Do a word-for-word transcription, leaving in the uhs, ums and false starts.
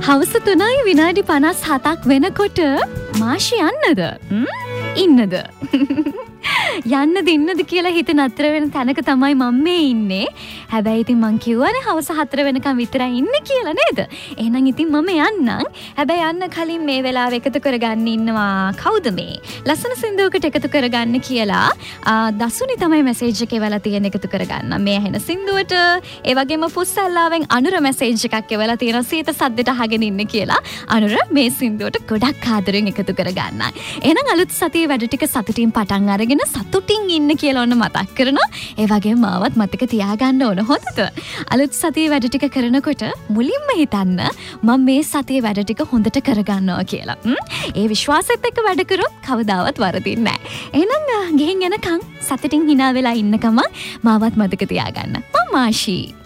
හවස තුනයි විනාඩි පනස් හතක් වෙනකොට මාෂි යන්නද? ඉන්නද? යන්නද ඉන්නද කියලා හිත නතර වෙන තැනක තමයි මම මේ ඉන්නේ. හැබැයි ඉතින් මං කිව්වනේ හවස හතර වෙනකම් විතරයි ඉන්නේ කියලා නේද? එහෙනම් ඉතින් මම යන්නම්. හැබැයි යන්න කලින් මේ වෙලාව එකතු කරගන්න ඉන්නවා කවුද මේ? ලස්සන සින්දුවකට එකතු කරගන්න කියලා දසුනි තමයි මැසේජ් එක එවලා තියෙන එකතු කරගන්න. මේ ඇහෙන සින්දුවට ඒ වගේම පුස්සල්ලාවෙන් අනුර මැසේජ් එකක් එවලා තියෙනවා සීත සද්දට අහගෙන ඉන්න කියලා. අනුර මේ සින්දුවට ගොඩක් ආදරෙන් එකතු කරගන්න. එහෙනම් අලුත් සතියේ වැඩ ටික සතුටින් පටන් අරගෙන සතුටින් ඉන්න කියලා ඔන්න මතක් කරනවා. ඒ වගේම මාවත් මතක තියාගන්න ඕන හොඳද? අලුත් සතියේ වැඩ ටික කරනකොට මුලින්ම හිතන්න මම මේ සතියේ වැඩ ටික හොඳට කරගන්නවා කියලා. ඒ විශ්වාසෙත් එක්ක වැඩ කරොත් කවදාවත් වරදින්නේ නැහැ. එහෙනම් ගිහින් එනකන් සතුටින් hina වෙලා ඉන්න ගමන් මාවත් මතක තියාගන්න. මම මාෂි.